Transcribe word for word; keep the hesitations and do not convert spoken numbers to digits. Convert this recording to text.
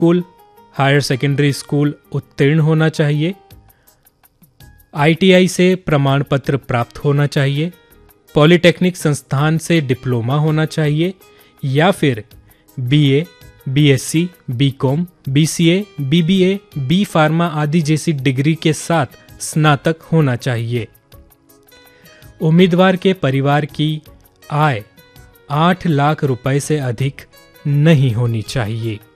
School, higher secondary school उत्तीर्ण होना चाहिए। आई टी आई से प्रमाण पत्र प्राप्त होना चाहिए। पॉलिटेक्निक संस्थान से डिप्लोमा होना चाहिए या फिर बी ए, B S C, B com, B C ए, बी बी ए, बी फार्मा आदि जैसी डिग्री के साथ स्नातक होना चाहिए। उम्मीदवार के परिवार की आय आठ लाख रुपए से अधिक नहीं होनी चाहिए।